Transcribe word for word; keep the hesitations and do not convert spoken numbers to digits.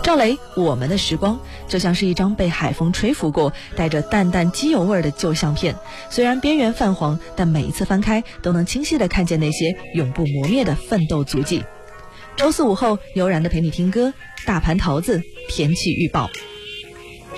赵雷，我们的时光就像是一张被海风吹拂过、带着淡淡机油味的旧相片，虽然边缘泛黄，但每一次翻开都能清晰地看见那些永不磨灭的奋斗足迹。周四午后，悠然地陪你听歌，大盘桃子天气预报。